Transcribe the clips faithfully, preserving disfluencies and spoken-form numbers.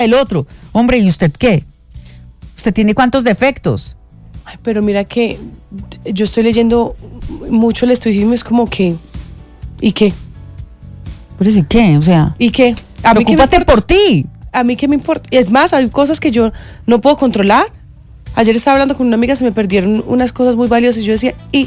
el otro. Hombre, ¿y usted qué? ¿Usted tiene cuántos defectos? Ay, pero mira que yo estoy leyendo mucho el estoicismo, es como que, ¿y qué? Por eso, ¿y qué? O sea, ¿y qué? A preocúpate mí por ti. A mí qué me importa. Es más, hay cosas que yo no puedo controlar. Ayer estaba hablando con una amiga, se me perdieron unas cosas muy valiosas y yo decía, ¿y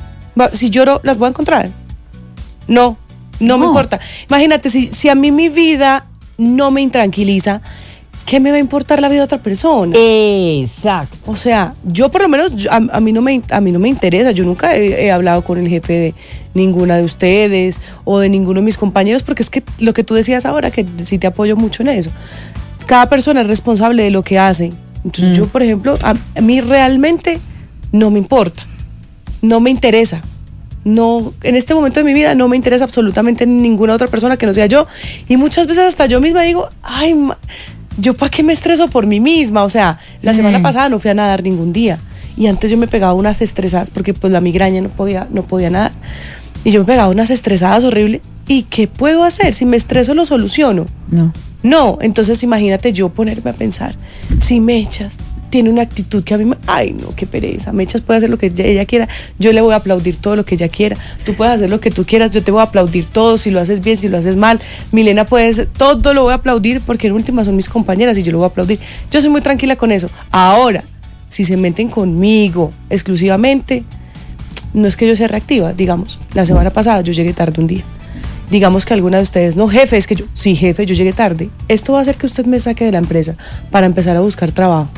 si lloro, las voy a encontrar? No, no, no. me importa. Imagínate, si, si a mí mi vida no me intranquiliza, ¿qué me va a importar la vida de otra persona? Exacto. O sea, yo por lo menos, yo, a, a, mí no me, a mí no me interesa. Yo nunca he, he hablado con el jefe de ninguna de ustedes o de ninguno de mis compañeros, porque es que lo que tú decías ahora, que sí te apoyo mucho en eso. Cada persona es responsable de lo que hace. Entonces mm. yo, por ejemplo, a, a mí realmente no me importa. No me interesa. No, en este momento de mi vida no me interesa absolutamente ninguna otra persona que no sea yo. Y muchas veces hasta yo misma digo, ay, ma, ¿yo para qué me estreso por mí misma? O sea, sí. La semana pasada no fui a nadar ningún día. Y antes yo me pegaba unas estresadas porque pues la migraña no podía, no podía nadar. Y yo me pegaba unas estresadas horribles. ¿Y qué puedo hacer? Si me estreso, ¿lo soluciono? No. No, entonces imagínate yo ponerme a pensar, si Mechas tiene una actitud que a mí me... Ay, no, qué pereza. Mechas puede hacer lo que ella, ella quiera. Yo le voy a aplaudir todo lo que ella quiera. Tú puedes hacer lo que tú quieras. Yo te voy a aplaudir todo. Si lo haces bien, si lo haces mal. Milena puede hacer... Todo lo voy a aplaudir porque en última son mis compañeras y yo lo voy a aplaudir. Yo soy muy tranquila con eso. Ahora, si se meten conmigo exclusivamente, no es que yo sea reactiva. Digamos, la semana pasada yo llegué tarde un día. Digamos que alguna de ustedes, no, jefe, es que yo... Sí, jefe, yo llegué tarde. Esto va a hacer que usted me saque de la empresa para empezar a buscar trabajo.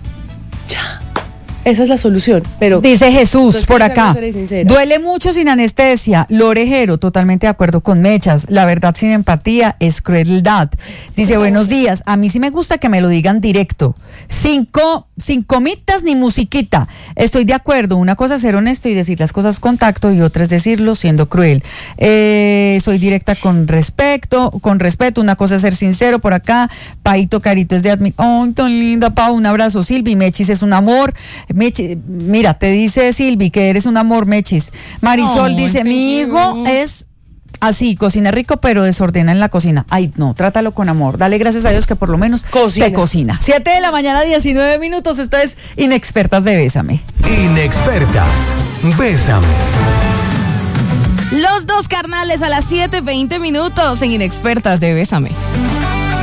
Ya, esa es la solución, pero... Dice Jesús por acá, duele mucho sin anestesia, lo orejero, totalmente de acuerdo con Mechas, la verdad sin empatía es crueldad. Dice, buenos días, a mí sí me gusta que me lo digan directo, sin, co, sin comitas ni musiquita, estoy de acuerdo, una cosa es ser honesto y decir las cosas con tacto y otra es decirlo siendo cruel. Eh, soy directa con respecto, con respeto, una cosa es ser sincero por acá, Paito Carito es de admi... Oh, tan linda, Pau, un abrazo, Silvi, Mechis es un amor. Mechi, mira, te dice Silvi que eres un amor, Mechis. Marisol oh, dice, mi hijo es así, cocina rico, pero desordena en la cocina. Ay, no, trátalo con amor. Dale gracias a Dios que por lo menos cocina. Te cocina. Siete de la mañana, diecinueve minutos. Esta es Inexpertas de Bésame. Inexpertas, Bésame. Los dos carnales a las siete veinte minutos en Inexpertas de Bésame.